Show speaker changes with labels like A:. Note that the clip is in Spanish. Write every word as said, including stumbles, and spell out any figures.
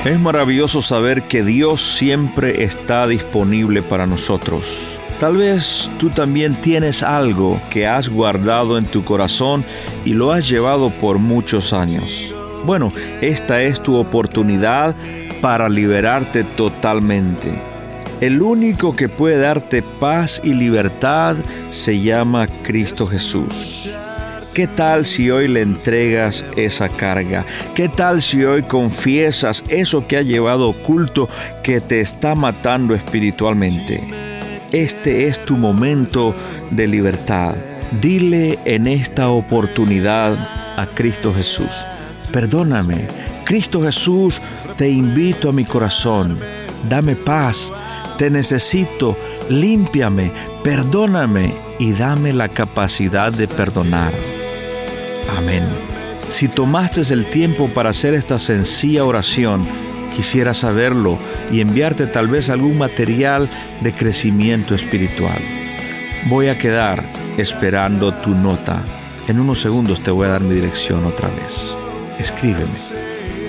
A: Es maravilloso saber que Dios siempre está disponible para nosotros. Tal vez tú también tienes algo que has guardado en tu corazón y lo has llevado por muchos años. Bueno, esta es tu oportunidad para liberarte totalmente. El único que puede darte paz y libertad se llama Cristo Jesús. ¿Qué tal si hoy le entregas esa carga? ¿Qué tal si hoy confiesas eso que ha llevado oculto que te está matando espiritualmente? Este es tu momento de libertad. Dile en esta oportunidad a Cristo Jesús: perdóname, Cristo Jesús, te invito a mi corazón. Dame paz, te necesito, límpiame, perdóname y dame la capacidad de perdonar. Amén. Si tomaste el tiempo para hacer esta sencilla oración, quisiera saberlo y enviarte tal vez algún material de crecimiento espiritual. Voy a quedar esperando tu nota. En unos segundos te voy a dar mi dirección otra vez. Escríbeme.